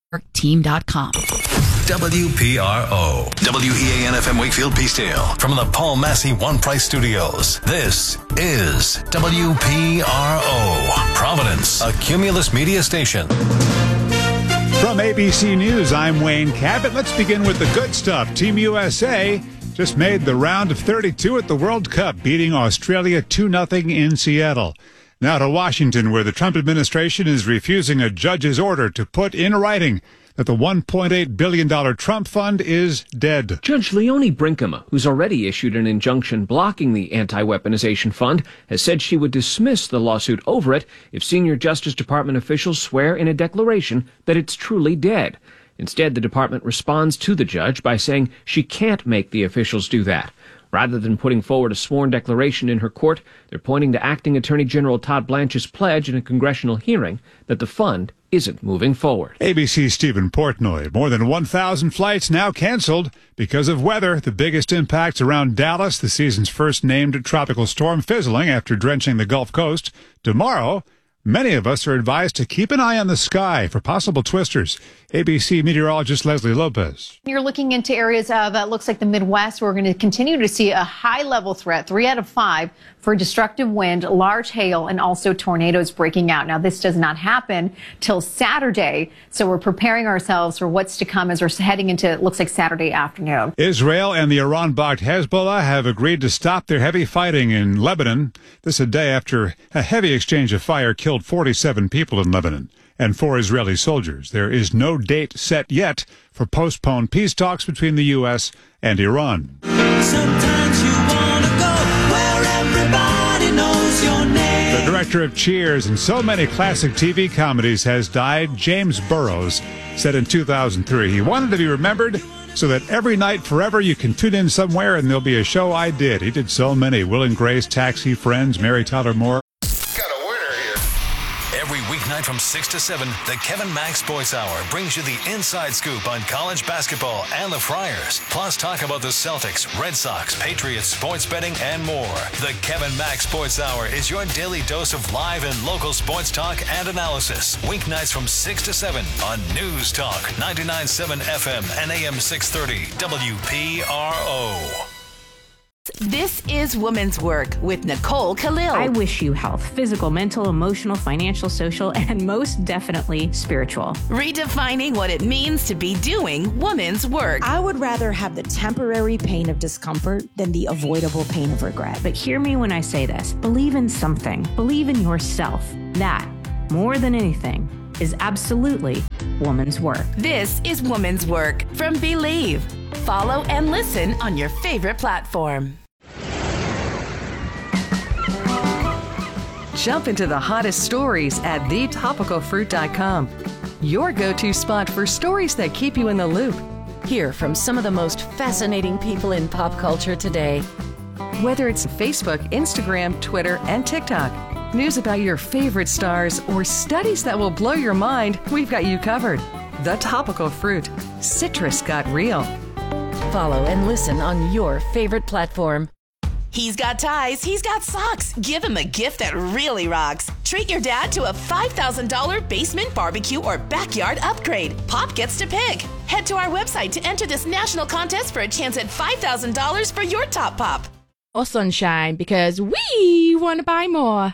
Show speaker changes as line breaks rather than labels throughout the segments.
Team.com.
WPRO, WEAN-FM Wakefield Peacedale, from the Paul Massey One Price Studios. This is WPRO, Providence, a Cumulus Media station.
From ABC News, I'm Wayne Cabot. Let's begin with the good stuff. Team USA just made the round of 32 at the World Cup, beating Australia 2-0 in Seattle. Now to Washington, where the Trump administration is refusing a judge's order to put in writing that the $1.8 billion Trump fund is dead.
Judge Leonie Brinkema, who's already issued an injunction blocking the anti-weaponization fund, has said she would dismiss the lawsuit over it if senior Justice Department officials swear in a declaration that it's truly dead. Instead, the department responds to the judge by saying she can't make the officials do that. Rather than putting forward a sworn declaration in her court, they're pointing to Acting Attorney General Todd Blanche's pledge in a congressional hearing that the fund isn't moving forward.
ABC's Stephen Portnoy. More than 1,000 flights now canceled because of weather. The biggest impacts around Dallas, the season's first named tropical storm fizzling after drenching the Gulf Coast. Tomorrow, many of us are advised to keep an eye on the sky for possible twisters. ABC meteorologist Leslie Lopez.
You're looking into areas of, looks like the Midwest. We're going to continue to see a high-level threat, 3 out of 5, for destructive wind, large hail, and also tornadoes breaking out. Now, this does not happen till Saturday, so we're preparing ourselves for what's to come as we're heading into, it looks like, Saturday afternoon.
Israel and the Iran-backed Hezbollah have agreed to stop their heavy fighting in Lebanon. This a day after a heavy exchange of fire killed 47 people in Lebanon and 4 Israeli soldiers. There is no date set yet for postponed peace talks between the U.S. and Iran.
Sometimes you want to go where everybody knows your name.
The director of Cheers and so many classic TV comedies has died. James Burrows said in 2003 he wanted to be remembered so that every night forever you can tune in somewhere and there'll be a show I did. He did so many. Will and Grace, Taxi, Friends, Mary Tyler Moore.
Every weeknight from 6 to 7, the Kevin Max Sports Hour brings you the inside scoop on college basketball and the Friars. Plus talk about the Celtics, Red Sox, Patriots, sports betting, and more. The Kevin Max Sports Hour is your daily dose of live and local sports talk and analysis. Weeknights from 6 to 7 on News Talk 99.7 FM and AM 630 WPRO.
This is Woman's Work with Nicole Khalil.
I wish you health, physical, mental, emotional, financial, social, and most definitely spiritual.
Redefining what it means to be doing woman's work.
I would rather have the temporary pain of discomfort than the avoidable pain of regret.
But hear me when I say this. Believe in something. Believe in yourself. That, more than anything, is absolutely woman's work.
This is Woman's Work from Believe. Follow and listen on your favorite platform.
Jump into the hottest stories at thetopicalfruit.com. Your go-to spot for stories that keep you in the loop.
Hear from some of the most fascinating people in pop culture today.
Whether it's Facebook, Instagram, Twitter, and TikTok, news about your favorite stars, or studies that will blow your mind, we've got you covered. The Topical Fruit. Citrus got real.
Follow and listen on your favorite platform.
He's got ties, he's got socks. Give him a gift that really rocks. Treat your dad to a $5,000 basement barbecue or backyard upgrade. Pop gets to pick. Head to our website to enter this national contest for a chance at $5,000 for your top pop.
Or sunshine, because we want to buy more.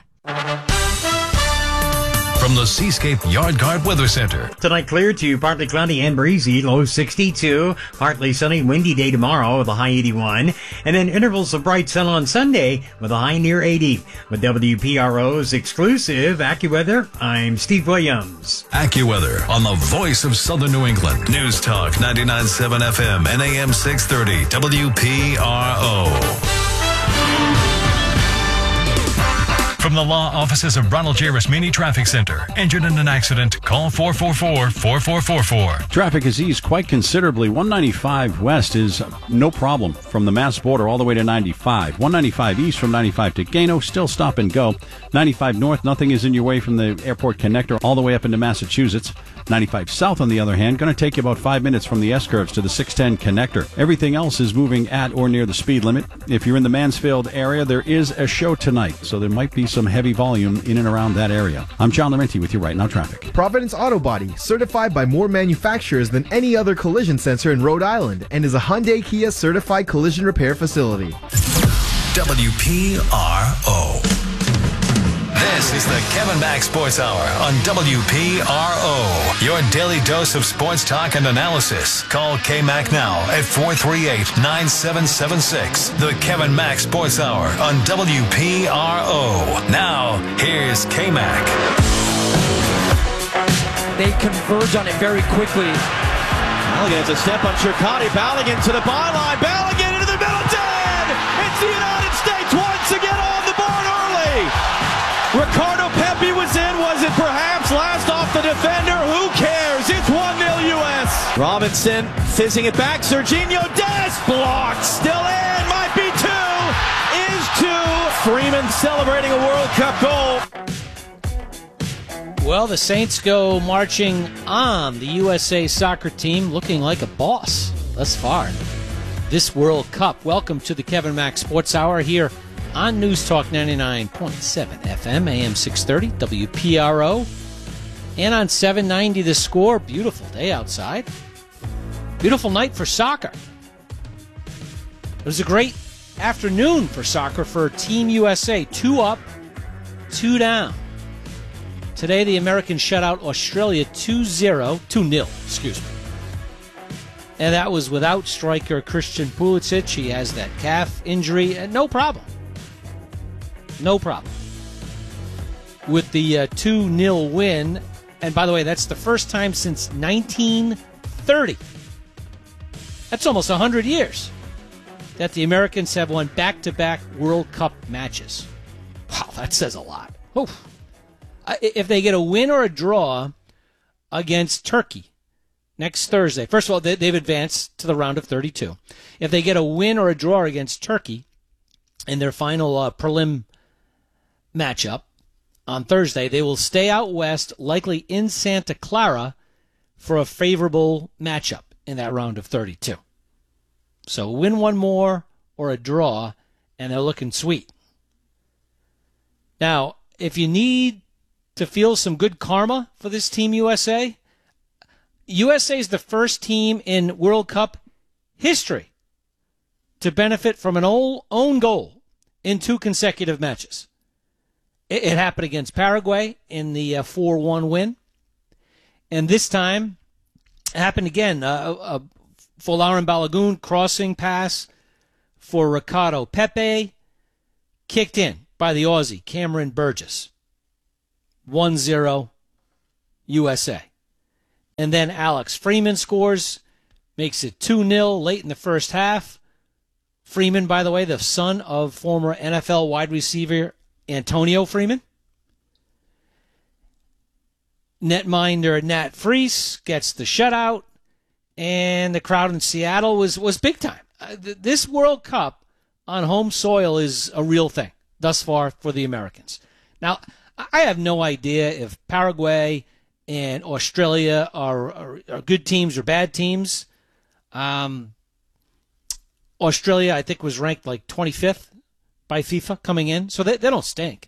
From the Seascape Yard Guard Weather Center.
Tonight clear to partly cloudy and breezy, low 62. Partly sunny, windy day tomorrow with a high 81. And then intervals of bright sun on Sunday with a high near 80. With WPRO's exclusive AccuWeather, I'm Steve Williams.
AccuWeather on the voice of Southern New England. News Talk 99.7 FM and AM 630 WPRO. From the law offices of Ronald J. Rasmini Traffic Center. Injured in an accident? Call 444-4444.
Traffic has eased quite considerably. 195 west is no problem from the Mass border all the way to 95. 195 east from 95 to Gano, still stop and go. 95 north, nothing is in your way from the airport connector all the way up into Massachusetts. 95 south, on the other hand, going to take you about 5 minutes from the S-curves to the 610 connector. Everything else is moving at or near the speed limit. If you're in the Mansfield area, there is a show tonight, so there might be some heavy volume in and around that area. I'm John Laurenti with your Right Now traffic.
Providence Auto Body, certified by more manufacturers than any other collision center in Rhode Island, and is a Hyundai Kia certified collision repair facility.
WPRO. This is the Kevin Mack Sports Hour on WPRO. Your daily dose of sports talk and analysis. Call K-Mac now at 438-9776. The Kevin Mack Sports Hour on WPRO. Now, here's K-Mac.
They converge on it very quickly.
Balogun has a step on Shirkani. Balogun to the byline. Balogun into the middle. Dead! It's the United States once again on the board early. Ricardo Pepi was in. Was it perhaps last off the defender? Who cares? It's 1-0 U.S. Robinson fizzing it back. Serginho Dest blocked. Still in. Might be two. Is two. Freeman celebrating a World Cup goal.
Well, the Saints go marching on. The USA soccer team looking like a boss thus far this World Cup. Welcome to the Kevin Mack Sports Hour here on News Talk 99.7 FM, AM 630, WPRO, and on 790 The Score. Beautiful day outside. Beautiful night for soccer. It was a great afternoon for soccer for Team USA. 2 up, 2 down. Today, the Americans shut out Australia 2-0, excuse me. And that was without striker Christian Pulisic. He has that calf injury, and no problem. No problem. With the 2-0 win, and by the way, that's the first time since 1930. That's almost 100 years that the Americans have won back-to-back World Cup matches. Wow, that says a lot. Oof. If they get a win or a draw against Turkey next Thursday, first of all, they've advanced to the round of 32. If they get a win or a draw against Turkey in their final prelim matchup on Thursday, they will stay out west, likely in Santa Clara, for a favorable matchup in that round of 32. So win one more or a draw, and they're looking sweet. Now, if you need to feel some good karma for this Team USA, USA is the first team in World Cup history to benefit from an own goal in 2 consecutive matches. It happened against Paraguay in the 4-1 win. And this time, it happened again. Folarin Balogun crossing pass for Ricardo Pepi, kicked in by the Aussie, Cameron Burgess. 1-0 USA. And then Alex Freeman scores, makes it 2-0 late in the first half. Freeman, by the way, the son of former NFL wide receiver Antonio Freeman. Netminder Nat Freese gets the shutout, and the crowd in Seattle was big time. This World Cup on home soil is a real thing thus far for the Americans. Now, I have no idea if Paraguay and Australia are good teams or bad teams. Australia, I think, was ranked like 25th by FIFA coming in, so they don't stink.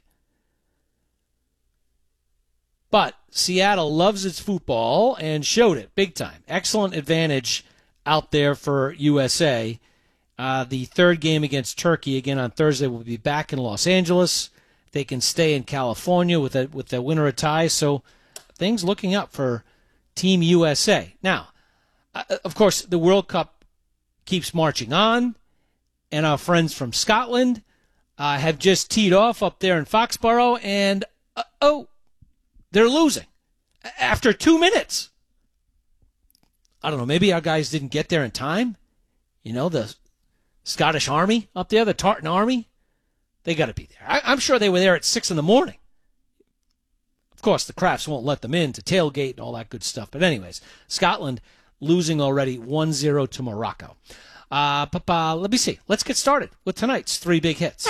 But Seattle loves its football and showed it big time. Excellent advantage out there for USA. The third game against Turkey, again on Thursday, will be back in Los Angeles. They can stay in California with the winner of ties, so things looking up for Team USA. Now, of course, the World Cup keeps marching on, and our friends from Scotland have just teed off up there in Foxborough, and they're losing after 2 minutes. I don't know, maybe our guys didn't get there in time. You know, the Scottish Army up there, the Tartan Army, they got to be there. I'm sure they were there at 6 in the morning. Of course, the Crafts won't let them in to tailgate and all that good stuff. But anyways, Scotland losing already 1-0 to Morocco. Let me see. Let's get started with tonight's 3 big hits.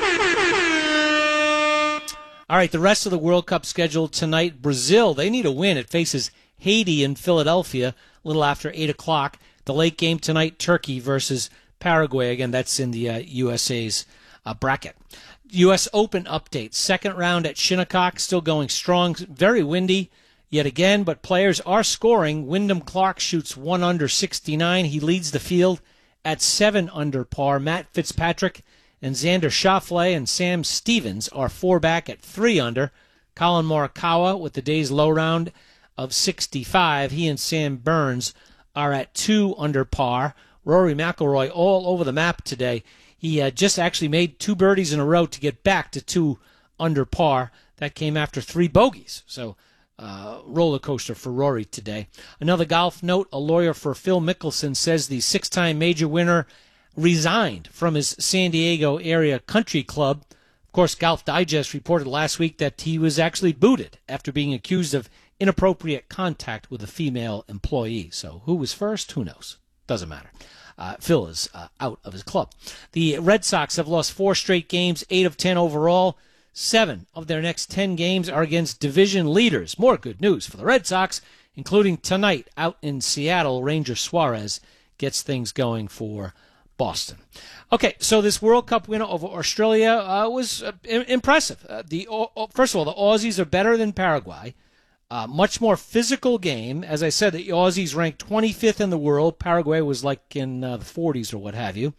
All right, the rest of the World Cup schedule tonight. Brazil, they need a win. It faces Haiti in Philadelphia a little after 8 o'clock. The late game tonight, Turkey versus Paraguay. Again, that's in the USA's bracket. U.S. Open update. Second round at Shinnecock, still going strong. Very windy yet again, but players are scoring. Wyndham Clark shoots 1 under 69. He leads the field at 7 under par. Matt Fitzpatrick and Xander Schauffele and Sam Stevens are 4 back at 3 under. Colin Morikawa with the day's low round of 65. He and Sam Burns are at 2 under par. Rory McIlroy all over the map today. He just actually made 2 birdies in a row to get back to 2 under par. That came after 3 bogeys. So roller coaster for Rory today. Another golf note, a lawyer for Phil Mickelson says the 6-time major winner resigned from his San Diego area country club. Of course, Golf Digest reported last week that he was actually booted after being accused of inappropriate contact with a female employee. So who was first? Who knows? Doesn't matter. Phil is out of his club. The Red Sox have lost 4 straight games, 8 of 10 overall. 7 of their next 10 games are against division leaders. More good news for the Red Sox, including tonight out in Seattle. Ranger Suarez gets things going for Boston. Okay, so this World Cup winner over Australia was impressive. First of all, the Aussies are better than Paraguay. Much more physical game. As I said, the Aussies ranked 25th in the world. Paraguay was like in the 40s or what have you.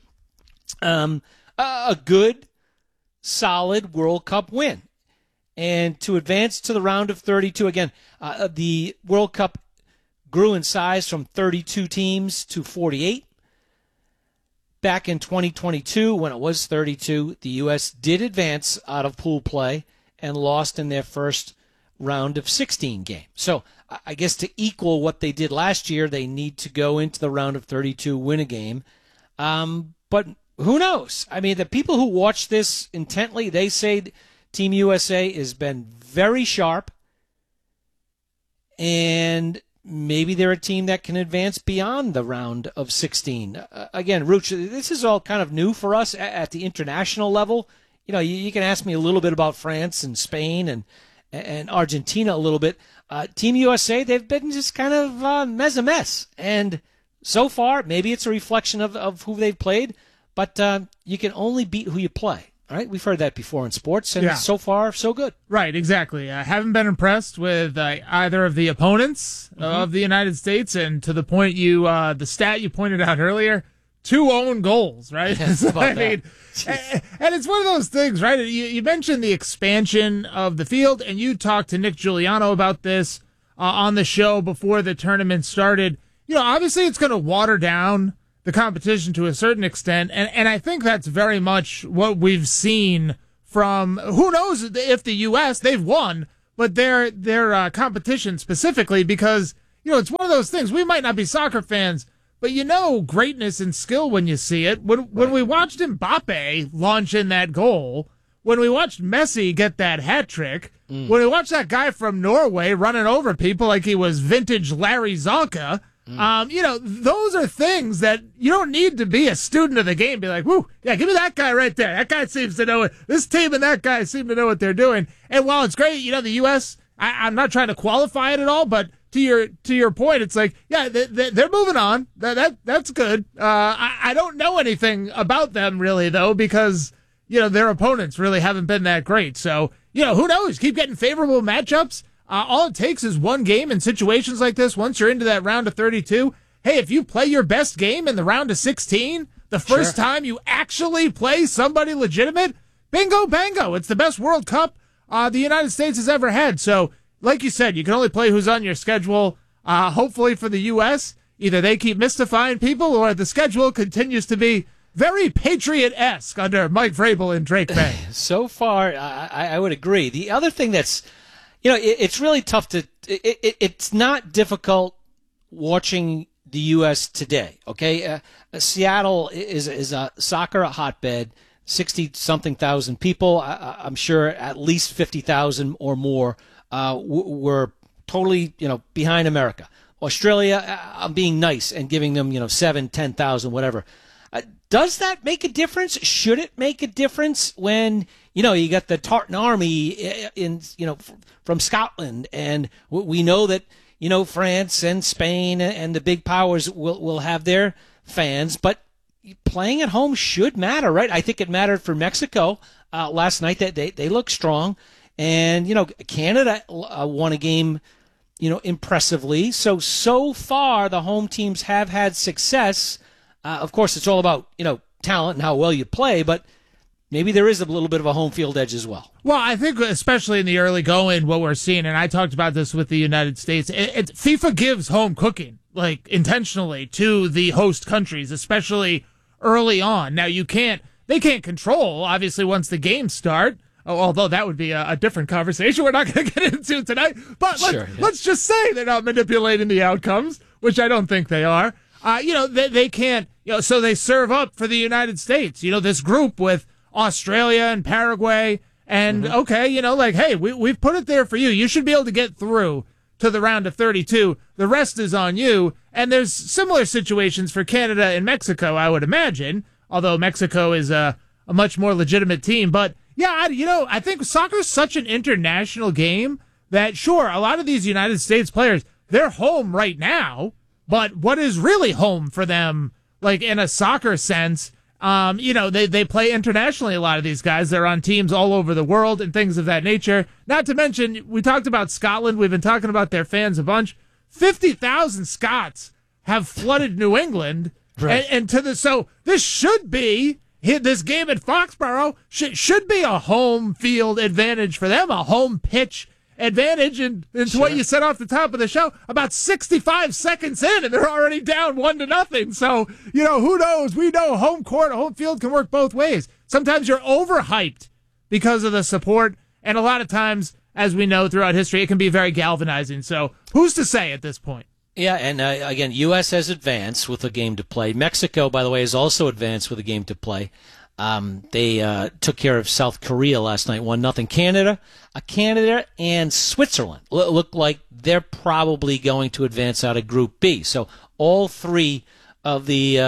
A good, solid World Cup win. And to advance to the round of 32, again, the World Cup grew in size from 32 teams to 48. Back in 2022, when it was 32, the U.S. did advance out of pool play and lost in their first round of 16 game. So I guess to equal what they did last year, they need to go into the round of 32, win a game. But who knows? I mean, the people who watch this intently, they say Team USA has been very sharp, and maybe they're a team that can advance beyond the round of 16. Again, Rooch, this is all kind of new for us at the international level. You know, you can ask me a little bit about France and Spain and Argentina a little bit. Team USA, they've been just kind of a mess. And so far, maybe it's a reflection of who they've played, but you can only beat who you play. All right, we've heard that before in sports, and so far, so good.
Right, exactly. I haven't been impressed with either of the opponents of the United States, and to the point the stat you pointed out earlier, 2 own goals, right?
Yes,
I mean, and it's one of those things, right? You mentioned the expansion of the field, and you talked to Nick Giuliano about this on the show before the tournament started. You know, obviously it's going to water down the competition to a certain extent, and I think that's very much what we've seen from, who knows if the U.S., they've won, but their competition specifically, because, you know, it's one of those things, we might not be soccer fans, but you know greatness and skill when you see it. When we watched Mbappe launch in that goal, when we watched Messi get that hat trick, when we watched that guy from Norway running over people like he was vintage Larry Zonka, you know, those are things that you don't need to be a student of the game. Be like, whoo, yeah, give me that guy right there. That guy seems to know it. This team and that guy seem to know what they're doing. And while it's great, you know, the U.S., I'm not trying to qualify it at all, but to your point, it's like, yeah, they're moving on. That's good. I don't know anything about them really though, because, you know, their opponents really haven't been that great. So, you know, who knows? Keep getting favorable matchups. All it takes is one game in situations like this. Once you're into that round of 32, hey, if you play your best game in the round of 16, the first time you actually play somebody legitimate, bingo, bango. It's the best World Cup the United States has ever had. So, like you said, you can only play who's on your schedule. Hopefully for the U.S., either they keep mystifying people or the schedule continues to be very Patriot-esque under Mike Vrabel and Drake May.
So far, I would agree. The other thing that's, you know, it's really tough to, it's not difficult watching the U.S. today, okay? Seattle is a soccer hotbed, 60-something thousand people. I'm sure at least 50,000 or more were totally, you know, behind America. Australia, I'm being nice and giving them, you know, 7,000, 10,000, whatever. Does that make a difference? Should it make a difference when, you know, you got the Tartan Army in, you know, from Scotland, and we know that, you know, France and Spain and the big powers will have their fans, but playing at home should matter, right? I think it mattered for Mexico last night. That they look strong, and Canada won a game, impressively. So far the home teams have had success. Of course, it's all about talent and how well you play, but maybe there is a little bit of a home field edge as well.
Well, I think especially in the early going, what we're seeing, and I talked about this with the United States, FIFA gives home cooking, like intentionally, to the host countries, especially early on. Now, they can't control, obviously, once the games start, although that would be a different conversation we're not going to get into tonight. But let's just say they're not manipulating the outcomes, which I don't think they are. They can't, so they serve up for the United States, this group with Australia and Paraguay, and hey, we've put it there for you. You should be able to get through to the round of 32. The rest is on you. And there's similar situations for Canada and Mexico, I would imagine, although Mexico is a much more legitimate team. But yeah, I think soccer's such an international game that, sure, a lot of these United States players, they're home right now, but what is really home for them, like in a soccer sense, they play internationally, a lot of these guys. They're on teams all over the world and things of that nature. Not to mention, we talked about Scotland. We've been talking about their fans a bunch. 50,000 Scots have flooded New England. Right. So this should be, this game at Foxborough should be a home field advantage for them, a home pitch advantage. And it's what you said off the top of the show, about 65 seconds in, and they're already down 1-0. So, who knows? We know home field can work both ways. Sometimes you're overhyped because of the support, and a lot of times, as we know throughout history, it can be very galvanizing. So who's to say at this point?
Yeah, and again, U.S. has advanced with a game to play. Mexico, by the way, has also advanced with a game to play. They took care of South Korea last night, 1-0. Canada and Switzerland look like they're probably going to advance out of Group B. So all three of the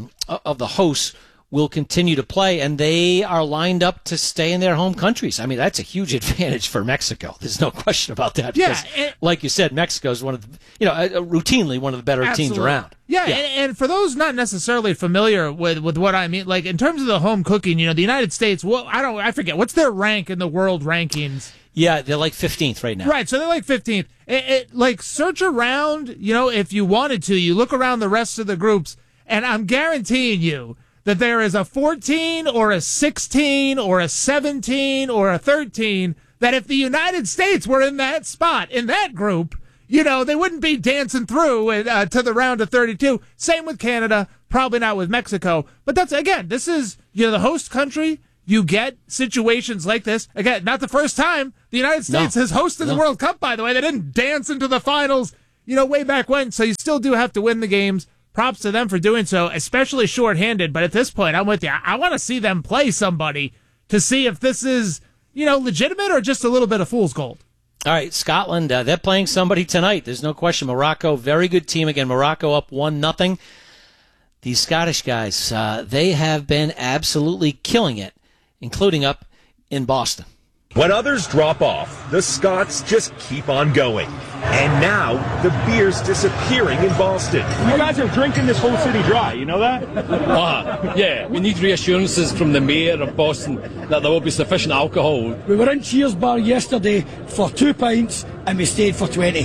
hosts will continue to play, and they are lined up to stay in their home countries. I mean, that's a huge advantage for Mexico. There's no question about that.
Yeah,
because, like you said, Mexico is one of the, routinely one of the better teams around.
Yeah. And for those not necessarily familiar with what I mean, like in terms of the home cooking, the United States, I forget, what's their rank in the world rankings?
Yeah, they're like 15th right now.
Right, so they're like 15th. Search around, if you wanted to, you look around the rest of the groups, and I'm guaranteeing you that there is a 14 or a 16 or a 17 or a 13 that if the United States were in that spot, in that group, they wouldn't be dancing through to the round of 32. Same with Canada, probably not with Mexico. But this is, the host country. You get situations like this. Again, not the first time the United States has hosted the World Cup, by the way. They didn't dance into the finals, way back when. So you still do have to win the games. Props to them for doing so, especially shorthanded. But at this point, I'm with you. I want to see them play somebody to see if this is, legitimate or just a little bit of fool's gold.
All right, Scotland, they're playing somebody tonight. There's no question. Morocco, very good team. Again, Morocco up 1-0. These Scottish guys, they have been absolutely killing it, including up in Boston.
When others drop off, the Scots just keep on going. And now, the beer's disappearing in Boston.
You guys are drinking this whole city dry, you know that?
Yeah, we need reassurances from the mayor of Boston that there will be sufficient alcohol.
We were in Cheers Bar yesterday for 2 pints and we stayed for 20.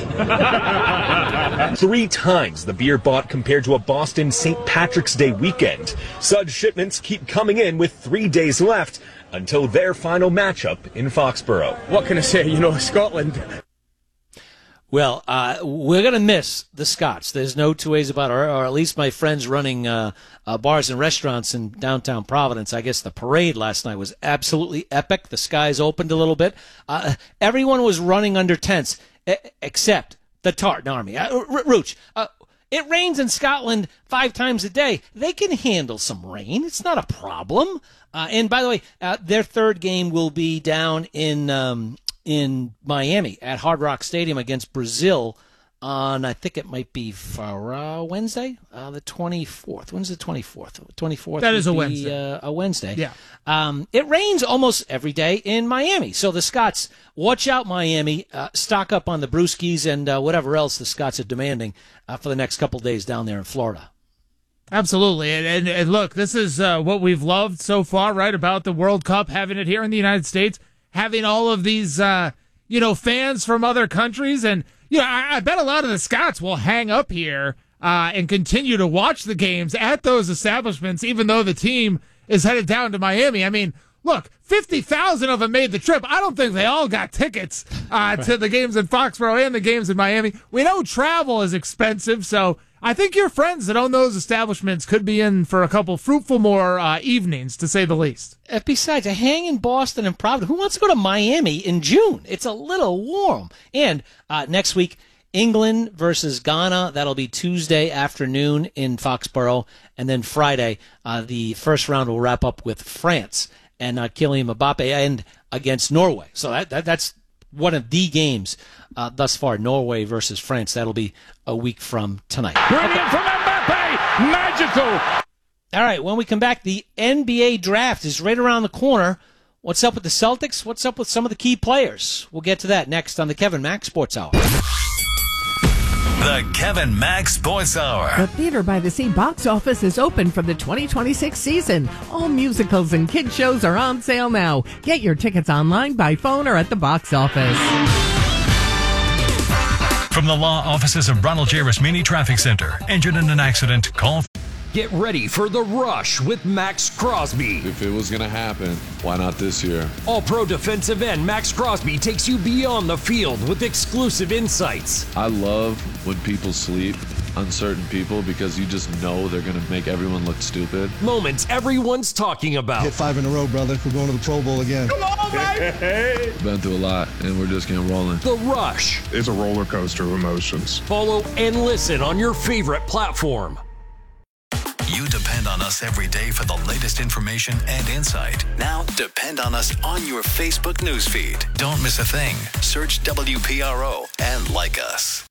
3 times the beer bought compared to a Boston St. Patrick's Day weekend. Such shipments keep coming in with 3 days left until their final matchup in Foxborough.
What can I say? Scotland.
Well, we're going to miss the Scots. There's no two ways about it, or at least my friends running bars and restaurants in downtown Providence. I guess the parade last night was absolutely epic. The skies opened a little bit. Everyone was running under tents, except the Tartan Army. Rooch, it rains in Scotland 5 times a day. They can handle some rain. It's not a problem. And by the way, their third game will be down in Miami at Hard Rock Stadium against Brazil on, I think it might be for Wednesday, the 24th. When's the 24th? 24th.
That is a Wednesday.
A Wednesday.
Yeah.
It rains almost every day in Miami. So the Scots, watch out, Miami. Stock up on the brewskis and whatever else the Scots are demanding for the next couple days down there in Florida.
Absolutely. And look, this is what we've loved so far, right, about the World Cup, having it here in the United States, having all of these, fans from other countries. And, I bet a lot of the Scots will hang up here and continue to watch the games at those establishments, even though the team is headed down to Miami. I mean, look, 50,000 of them made the trip. I don't think they all got tickets to the games in Foxborough and the games in Miami. We know travel is expensive, so I think your friends that own those establishments could be in for a couple fruitful more evenings, to say the least.
Besides, a hang in Boston and Providence. Who wants to go to Miami in June? It's a little warm. And next week, England versus Ghana. That'll be Tuesday afternoon in Foxborough. And then Friday, the first round will wrap up with France and Kylian Mbappe and against Norway. So that's one of the games thus far, Norway versus France. That'll be a week from tonight.
Brilliant from Mbappe! Magical!
All right, when we come back, the NBA draft is right around the corner. What's up with the Celtics? What's up with some of the key players? We'll get to that next on the Kevin Mack Sports Hour.
The Kevin Mack Sports Hour.
The Theater by the Sea box office is open for the 2026 season. All musicals and kids shows are on sale now. Get your tickets online, by phone, or at the box office.
From the law offices of Ronald J. Rasmini Traffic Center. Injured in an accident, call.
Get ready for The Rush with Max Crosby.
If it was going to happen, why not this year?
All-pro defensive end Max Crosby takes you beyond the field with exclusive insights.
I love when people sleep, uncertain people, because you just know they're going to make everyone look stupid.
Moments everyone's talking about.
Hit 5 in a row, brother. We're going to the Pro Bowl again.
Come on, baby! Been through a lot, and we're just getting rolling.
The Rush.
It's a roller coaster of emotions.
Follow and listen on your favorite platform.
You depend on us every day for the latest information and insight. Now, depend on us on your Facebook newsfeed. Don't miss a thing. Search WPRO and like us.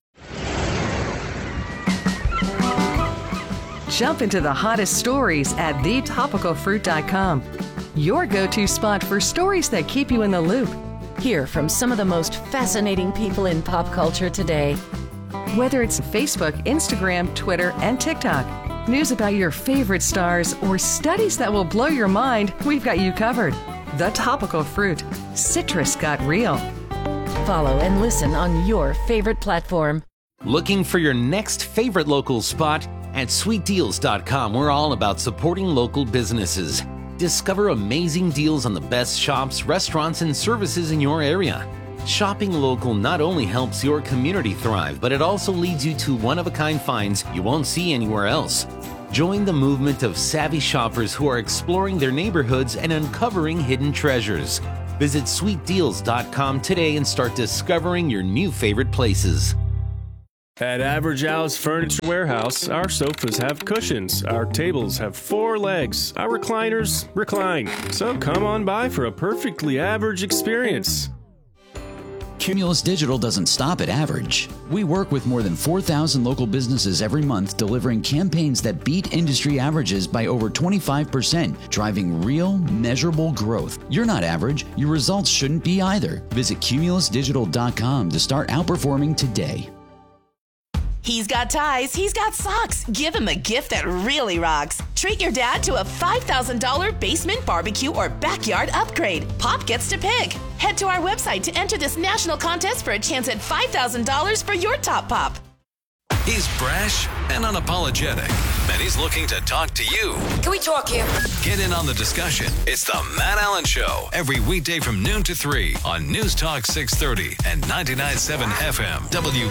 Jump into the hottest stories at thetopicalfruit.com. Your go-to spot for stories that keep you in the loop.
Hear from some of the most fascinating people in pop culture today.
Whether it's Facebook, Instagram, Twitter, and TikTok. News about your favorite stars or studies that will blow your mind, we've got you covered. The Topical Fruit. Citrus got real.
Follow and listen on your favorite platform.
Looking for your next favorite local spot? At sweetdeals.com, we're all about supporting local businesses. Discover amazing deals on the best shops, restaurants, and services in your area. Shopping local not only helps your community thrive, but it also leads you to one-of-a-kind finds you won't see anywhere else. Join the movement of savvy shoppers who are exploring their neighborhoods and uncovering hidden treasures. Visit sweetdeals.com today and start discovering your new favorite places.
At Average Al's Furniture Warehouse, our sofas have cushions, our tables have 4 legs, our recliners recline. So come on by for a perfectly average experience.
Cumulus Digital doesn't stop at average. We work with more than 4,000 local businesses every month, delivering campaigns that beat industry averages by over 25%, driving real, measurable growth. You're not average. Your results shouldn't be either. Visit cumulusdigital.com to start outperforming today.
He's got ties, he's got socks. Give him a gift that really rocks. Treat your dad to a $5,000 basement barbecue or backyard upgrade. Pop gets to pick. Head to our website to enter this national contest for a chance at $5,000 for your top pop.
He's brash and unapologetic, and he's looking to talk to you.
Can we talk here?
Get in on the discussion. It's the Matt Allen Show, every weekday from noon to 3 on News Talk 630 and 99.7 FM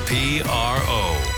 WPRO.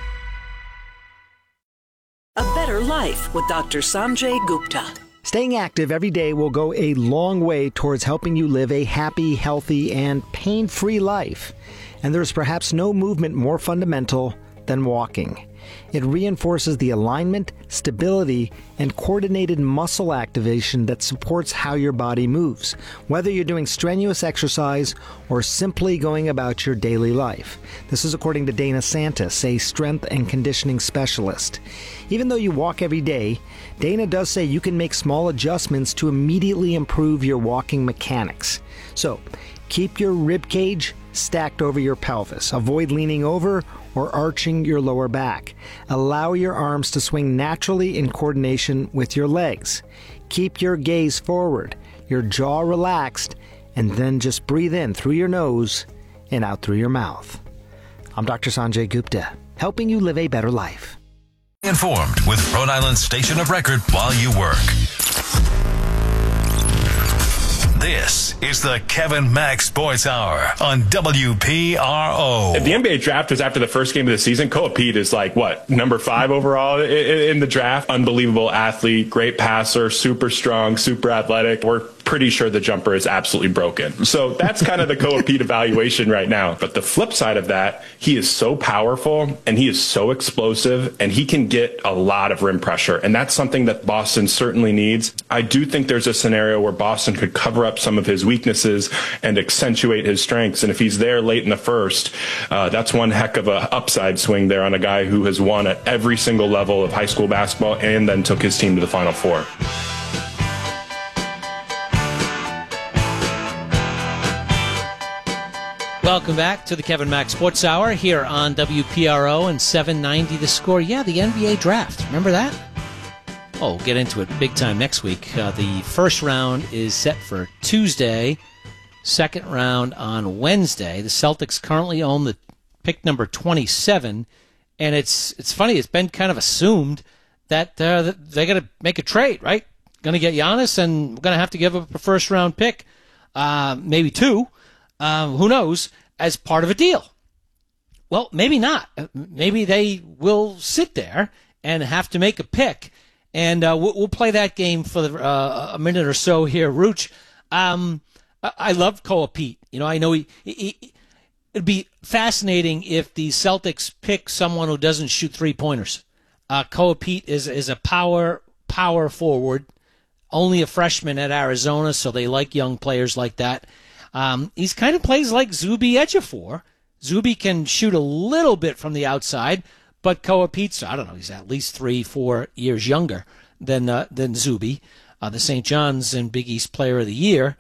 A Better Life with Dr. Sanjay Gupta.
Staying active every day will go a long way towards helping you live a happy, healthy, and pain-free life. And there's perhaps no movement more fundamental than walking. It reinforces the alignment, stability, and coordinated muscle activation that supports how your body moves, whether you're doing strenuous exercise or simply going about your daily life. This is according to Dana Santis, a strength and conditioning specialist. Even though you walk every day, Dana does say you can make small adjustments to immediately improve your walking mechanics. So, keep your rib cage stacked over your pelvis. Avoid leaning over or arching your lower back. Allow your arms to swing naturally in coordination with your legs. Keep your gaze forward, your jaw relaxed, and then just breathe in through your nose and out through your mouth. I'm Dr. Sanjay Gupta, helping you live a better life.
Informed with Rhode Island's station of record while you work. This is the Kevin Mack Sports Hour on WPRO.
If the NBA draft was after the first game of the season, Koa Pete is like, what, number 5 overall in the draft? Unbelievable athlete, great passer, super strong, super athletic. We're pretty sure the jumper is absolutely broken. So that's kind of the Koa Pete evaluation right now. But the flip side of that, he is so powerful and he is so explosive and he can get a lot of rim pressure. And that's something that Boston certainly needs. I do think there's a scenario where Boston could cover up some of his weaknesses and accentuate his strengths. And if he's there late in the first, that's one heck of a upside swing there on a guy who has won at every single level of high school basketball and then took his team to the Final Four.
Welcome back to the Kevin Mack Sports Hour here on WPRO and 790 The Score. Yeah, the NBA draft. Remember that? Oh, we'll get into it big time next week. The first round is set for Tuesday, second round on Wednesday. The Celtics currently own the pick number 27, and it's funny. It's been kind of assumed that they're going to make a trade, right? Going to get Giannis, and we're going to have to give up a first round pick, maybe 2. Who knows, as part of a deal. Well, maybe not. Maybe they will sit there and have to make a pick. And we'll play that game for a minute or so here. Rooch, I love Koa Pete. You know, I know it'd be fascinating if the Celtics pick someone who doesn't shoot three-pointers. Koa Pete is a power forward, only a freshman at Arizona, so they like young players like that. He's kind of plays like Zuby Ejiofor. Zuby can shoot a little bit from the outside, but Koa Pete's, I don't know, he's at least 3-4 years younger than Zuby, the St. John's and Big East Player of the Year.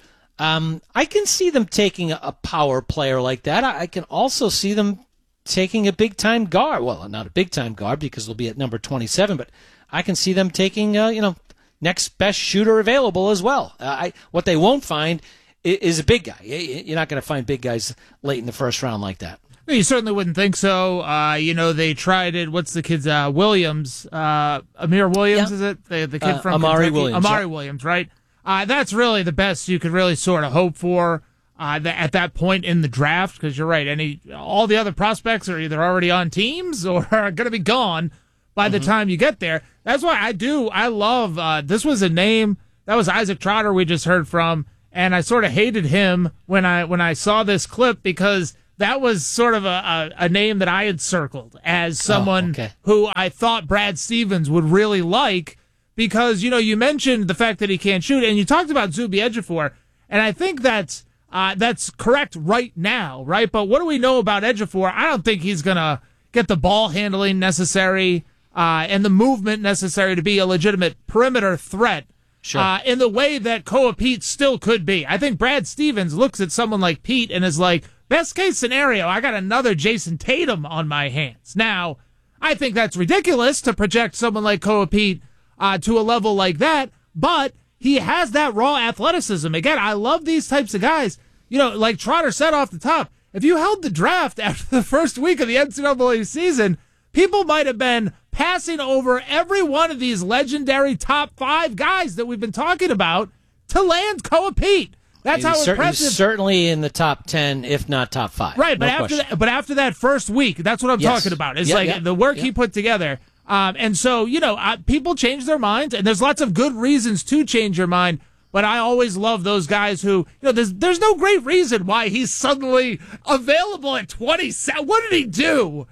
I can see them taking a power player like that. I can also see them taking a big-time guard. Well, not a big-time guard because they'll be at number 27, but I can see them taking, next best shooter available as well. What they won't find is a big guy. You're not going to find big guys late in the first round like that.
You certainly wouldn't think so. They tried it. What's the kid's Williams? Amir Williams, yeah. Is it? The kid from
Amari
Kentucky?
Williams.
Amari Williams, right? That's really the best you could really sort of hope for at that point in the draft, because you're right. All the other prospects are either already on teams or are going to be gone by the time you get there. That's why I love, this was a name, that was Isaac Trotter we just heard from. And I sort of hated him when I saw this clip because that was sort of a name that I had circled as someone who I thought Brad Stevens would really like because, you mentioned the fact that he can't shoot, and you talked about Zuby Ejiofor, and I think that's correct right now, right? But what do we know about Ejiofor? I don't think he's going to get the ball handling necessary and the movement necessary to be a legitimate perimeter threat.
Sure.
In the way that Koa Pete still could be. I think Brad Stevens looks at someone like Pete and is like, best case scenario, I got another Jason Tatum on my hands. Now, I think that's ridiculous to project someone like Koa Pete to a level like that, but he has that raw athleticism. Again, I love these types of guys. Like Trotter said off the top, if you held the draft after the first week of the NCAA season, people might have been passing over every one of these legendary top 5 guys that we've been talking about to land Koa Pete. That's how impressive.
He's certainly in the top 10, if not top 5.
Right, but after that first week, that's what I'm talking about. It's the work he put together. And so, people change their minds, and there's lots of good reasons to change your mind. But I always love those guys who, there's no great reason why he's suddenly available at 27. What did he do,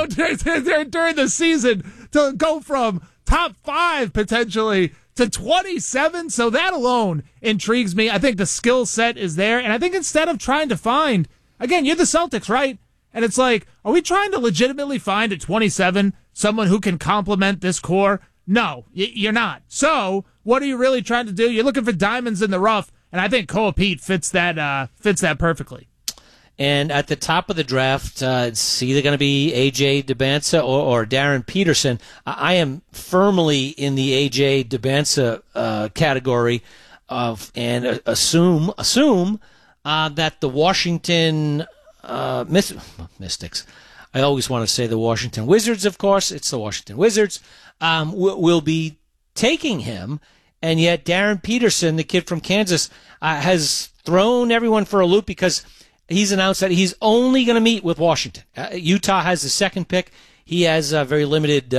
during the season to go from top 5 potentially to 27? So that alone intrigues me. I think the skill set is there. And I think instead of trying to find, again, you're the Celtics, right? And it's like, are we trying to legitimately find at 27 someone who can complement this core? No, you're not. So what are you really trying to do? You're looking for diamonds in the rough, and I think Koa Pete fits that perfectly.
And at the top of the draft, it's either going to be A.J. Dybantsa or Darren Peterson. I am firmly in the A.J. Dybantsa category and assume that the Washington Mystics, I always want to say the Washington Wizards, of course, it's the Washington Wizards, will be taking him. And yet Darren Peterson, the kid from Kansas, has thrown everyone for a loop because he's announced that he's only going to meet with Washington. Utah has the second pick. He has a very limited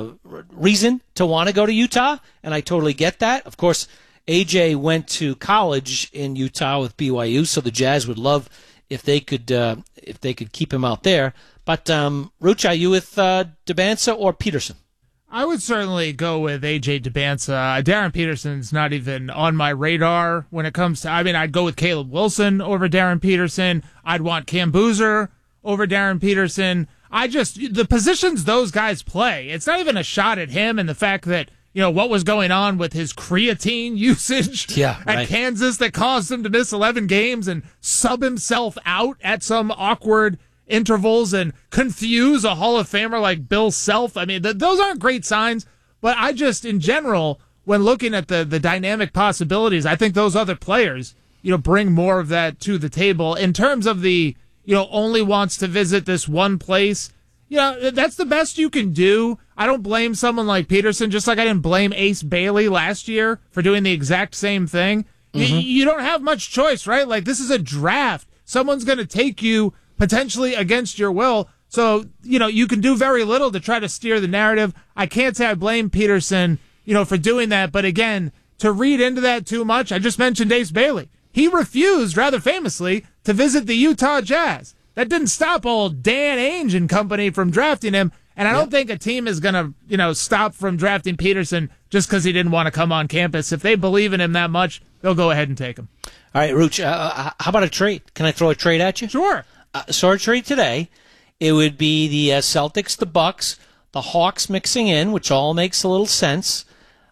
reason to want to go to Utah, and I totally get that. Of course, AJ went to college in Utah with BYU, so the Jazz would love if they could keep him out there. But Ruch, are you with Dybantsa or Peterson?
I would certainly go with A.J. Dybantsa. Darren Peterson's not even on my radar when it comes to... I mean, I'd go with Caleb Wilson over Darren Peterson. I'd want Cam Boozer over Darren Peterson. The positions those guys play, it's not even a shot at him and the fact that, what was going on with his creatine usage at Kansas that caused him to miss 11 games and sub himself out at some awkward intervals and confuse a Hall of Famer like Bill Self. I mean, those aren't great signs, but I just, in general, when looking at the dynamic possibilities, I think those other players, bring more of that to the table. In terms of the, only wants to visit this one place, that's the best you can do. I don't blame someone like Peterson, just like I didn't blame Ace Bailey last year for doing the exact same thing. Mm-hmm. You don't have much choice, right? Like, this is a draft. Someone's going to take you potentially against your will. So, you can do very little to try to steer the narrative. I can't say I blame Peterson, for doing that. But again, to read into that too much, I just mentioned Ace Bailey. He refused, rather famously, to visit the Utah Jazz. That didn't stop old Dan Ainge and company from drafting him. And I don't think a team is going to, stop from drafting Peterson just because he didn't want to come on campus. If they believe in him that much, they'll go ahead and take him.
All right, Ruch, how about a trade? Can I throw a trade at you?
Sure.
Saw a trade today. It would be the Celtics, the Bucks, the Hawks mixing in, which all makes a little sense.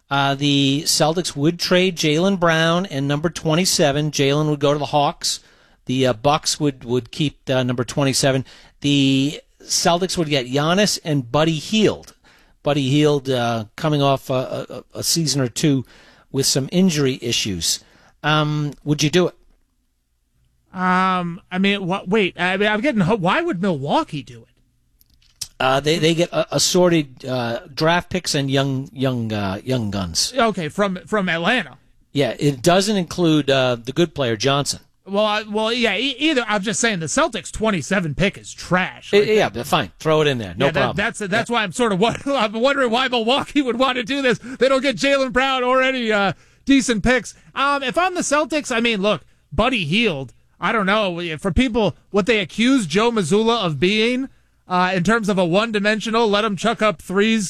The Celtics would trade Jaylen Brown and number 27. Jaylen would go to the Hawks. The Bucks would keep number 27. The Celtics would get Giannis and Buddy Hield. Buddy Hield coming off a season or two with some injury issues. Would you do it?
I'm getting. Why would Milwaukee do it?
They get assorted draft picks and young guns.
Okay, from Atlanta.
Yeah, it doesn't include the good player Johnson.
Well, yeah. Either I'm just saying the Celtics 27 pick is trash.
But fine, throw it in there. No problem.
That's why I'm sort of I'm wondering why Milwaukee would want to do this. They don't get Jaylen Brown or any decent picks. If I'm the Celtics, I mean, look, Buddy Hield. I don't know, for people, what they accuse Joe Mazzulla of being, in terms of a one-dimensional, let him chuck up threes